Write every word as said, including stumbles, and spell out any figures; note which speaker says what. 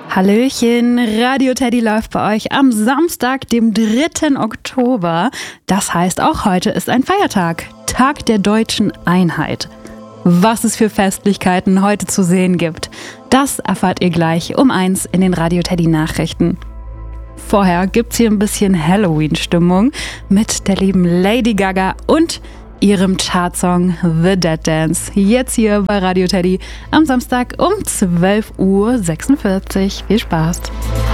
Speaker 1: Hallöchen, Radio Teddy läuft bei euch am Samstag, dem dritten Oktober. Das heißt, auch heute ist ein Feiertag, Tag der deutschen Einheit. Was es für Festlichkeiten heute zu sehen gibt, das erfahrt ihr gleich um eins in den Radio Teddy Nachrichten. Vorher gibt's hier ein bisschen Halloween-Stimmung mit der lieben Lady Gaga und ihrem Chartsong The Dead Dance. Jetzt hier bei Radio Teddy am Samstag um zwölf Uhr sechsundvierzig. Viel Spaß!